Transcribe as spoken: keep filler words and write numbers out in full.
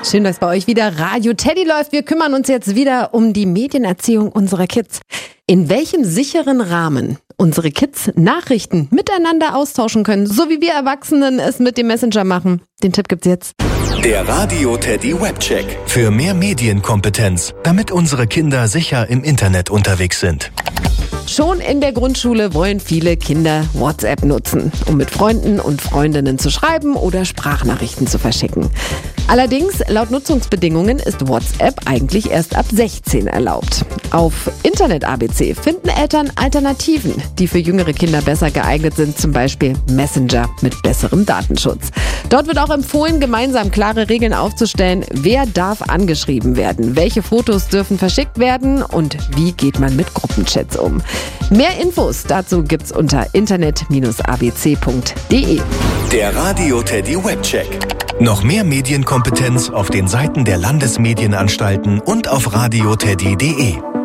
Schön, dass bei euch wieder Radio Teddy läuft. Wir kümmern uns jetzt wieder um die Medienerziehung unserer Kids. In welchem sicheren Rahmen unsere Kids Nachrichten miteinander austauschen können, so wie wir Erwachsenen es mit dem Messenger machen. Den Tipp gibt's jetzt. Der Radio Teddy Webcheck. Für mehr Medienkompetenz, damit unsere Kinder sicher im Internet unterwegs sind. Schon in der Grundschule wollen viele Kinder WhatsApp nutzen, um mit Freunden und Freundinnen zu schreiben oder Sprachnachrichten zu verschicken. Allerdings, laut Nutzungsbedingungen ist WhatsApp eigentlich erst ab sechzehn erlaubt. Auf Internet-A B C finden Eltern Alternativen, die für jüngere Kinder besser geeignet sind, zum Beispiel Messenger mit besserem Datenschutz. Dort wird auch empfohlen, gemeinsam klare Regeln aufzustellen, wer darf angeschrieben werden, welche Fotos dürfen verschickt werden und wie geht man mit Gruppenchats um. Mehr Infos dazu gibt's unter internet Bindestrich a b c punkt d e. Der Radio Teddy Webcheck. Noch mehr Medienkompetenz auf den Seiten der Landesmedienanstalten und auf radio teddy punkt d e.